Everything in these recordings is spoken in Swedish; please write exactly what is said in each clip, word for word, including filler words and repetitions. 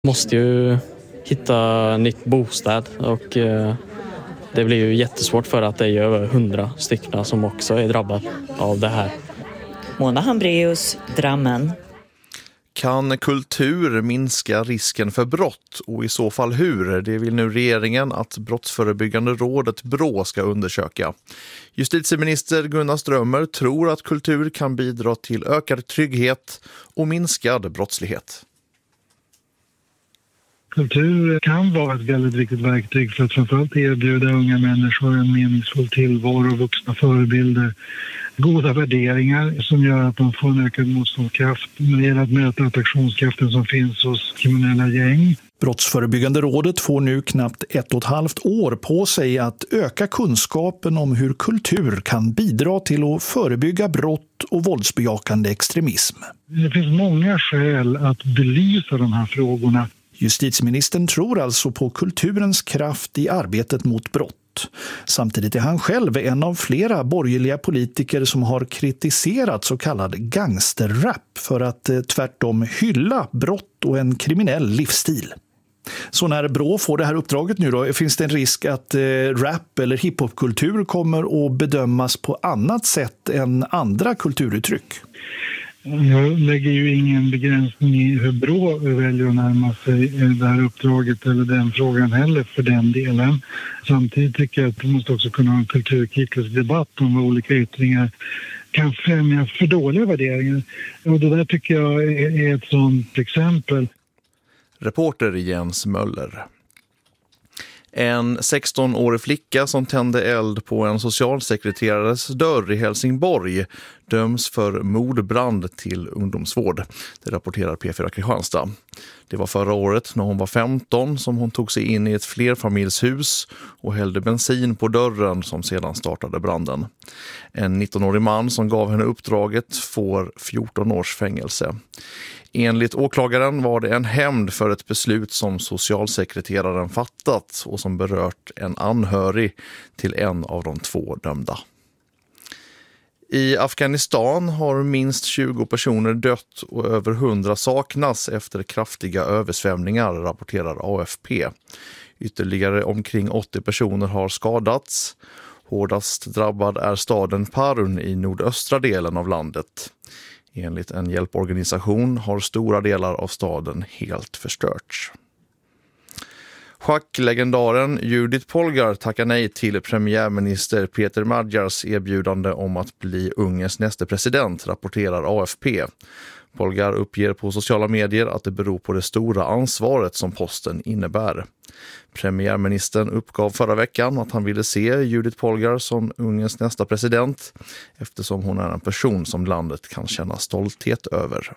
Måste ju hitta nytt bostad och eh, det blir ju jättesvårt för att det är över hundra stycken som också är drabbade av det här. Mona Hambreus, Drammen. Kan kultur minska risken för brott och i så fall hur? Det vill nu regeringen att Brottsförebyggande rådet BRÅ ska undersöka. Justitieminister Gunnar Strömmer tror att kultur kan bidra till ökad trygghet och minskad brottslighet. Kultur kan vara ett väldigt viktigt verktyg för att framförallt erbjuda unga människor en meningsfull tillvaro, vuxna förebilder, goda värderingar som gör att de får en ökad motståndskraft när det gäller att möta attraktionskraften som finns hos kriminella gäng. Brottsförebyggande rådet får nu knappt ett och ett halvt år på sig att öka kunskapen om hur kultur kan bidra till att förebygga brott och våldsbejakande extremism. Det finns många skäl att belysa de här frågorna. Justitieministern tror alltså på kulturens kraft i arbetet mot brott. Samtidigt är han själv en av flera borgerliga politiker som har kritiserat så kallad gangsterrap för att eh, tvärtom hylla brott och en kriminell livsstil. Så när BRÅ får det här uppdraget nu då, finns det en risk att eh, rap eller hiphopkultur kommer att bedömas på annat sätt än andra kulturuttryck? Jag lägger ju ingen begränsning i hur BRÅ väljer att närma sig det här uppdraget eller den frågan heller för den delen. Samtidigt tycker jag att vi måste också kunna ha en kulturkritisk debatt om vad olika yttringar kan främja för dåliga värderingar. Och det där tycker jag är ett sådant exempel. Reporter Jens Möller. En sexton-årig flicka som tände eld på en socialsekreterares dörr i Helsingborg döms för mordbrand till ungdomsvård. Det rapporterar P fyra Kristianstad. Det var förra året när hon var femton som hon tog sig in i ett flerfamiljshus och hällde bensin på dörren som sedan startade branden. En nittonårig man som gav henne uppdraget får fjorton års fängelse. Enligt åklagaren var det en hämnd för ett beslut som socialsekreteraren fattat och som berört en anhörig till en av de två dömda. I Afghanistan har minst tjugo personer dött och över hundra saknas efter kraftiga översvämningar, rapporterar A F P. Ytterligare omkring åttio personer har skadats. Hårdast drabbad är staden Parun i nordöstra delen av landet. Enligt en hjälporganisation har stora delar av staden helt förstörts. Schacklegendaren Judith Polgar tackar nej till premiärminister Peter Madjars erbjudande om att bli Ungerns nästa president, rapporterar A F P. Polgar uppger på sociala medier att det beror på det stora ansvaret som posten innebär. Premiärministern uppgav förra veckan att han ville se Judith Polgar som Ungerns nästa president eftersom hon är en person som landet kan känna stolthet över.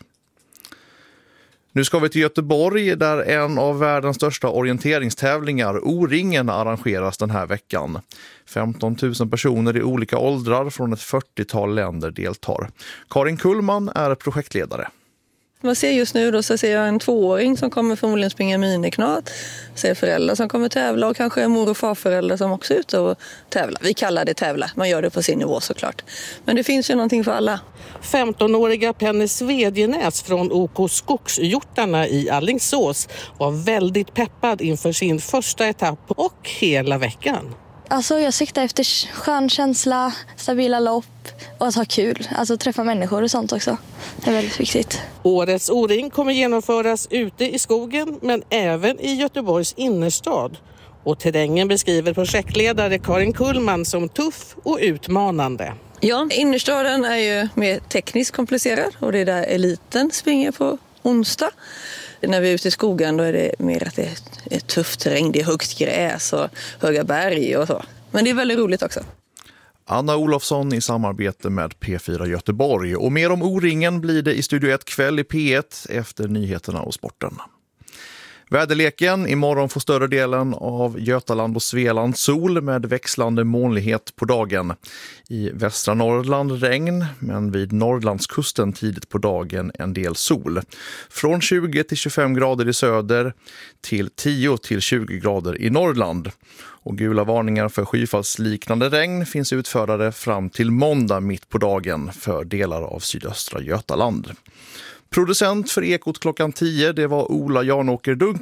Nu ska vi till Göteborg där en av världens största orienteringstävlingar, O-ringen, arrangeras den här veckan. femton tusen personer i olika åldrar från ett fyrtiotal länder deltar. Karin Kullman är projektledare. Man ser just nu då så ser jag en tvååring som kommer förmodligen springa miniknat. Ser föräldrar som kommer tävla och kanske en mor- och farföräldrar som också är ute och tävla. Vi kallar det tävla, man gör det på sin nivå såklart. Men det finns ju någonting för alla. femtonåriga Penny Svedjenäs från O K Skogshjortarna i Alingsås var väldigt peppad inför sin första etapp och hela veckan. Alltså jag siktar efter skön känsla, stabila lopp och att ha kul. Alltså träffa människor och sånt också. Det är väldigt viktigt. Årets O-ring kommer genomföras ute i skogen men även i Göteborgs innerstad. Och terrängen beskriver projektledare Karin Kullman som tuff och utmanande. Ja, innerstaden är ju mer tekniskt komplicerad och det är där eliten springer på onsdag. När vi är ute i skogen då är det mer att det är tufft terräng, det är högt gräs och höga berg och så. Men det är väldigt roligt också. Anna Olofsson i samarbete med P fyra Göteborg. Och mer om O-ringen blir det i Studio ett kväll i P ett efter nyheterna och sporten. Väderleken, imorgon får större delen av Götaland och Svealand sol med växlande molnighet på dagen. I västra Norrland regn, men vid Norrlandskusten tidigt på dagen en del sol. Från tjugo till tjugofem grader i söder till tio till tjugo grader i Norrland. Och gula varningar för skyfallsliknande regn finns utfärdade fram till måndag mitt på dagen för delar av sydöstra Götaland. Producent för Ekot klockan tio, det var Ola Janåker Dunk.